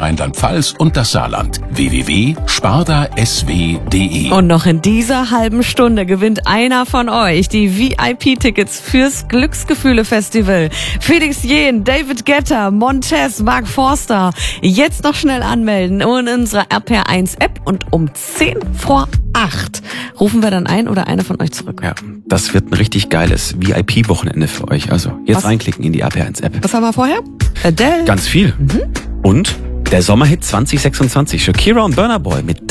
Rheinland-Pfalz und das Saarland. www.spardasw.de. Und noch in dieser halben Stunde gewinnt einer von euch die VIP-Tickets fürs Glücksgefühle-Festival. Felix Jähn, David Guetta, Montez, Mark Forster. Jetzt noch schnell anmelden in unserer RPR1-App und um 10:08 rufen wir dann ein oder einer von euch zurück. Ja, das wird ein richtig geiles VIP-Wochenende für euch. Also jetzt reinklicken in die RPR1-App. Was haben wir vorher? Adele. Ganz viel. Und der Sommerhit 2026. Shakira und Burna Boy mit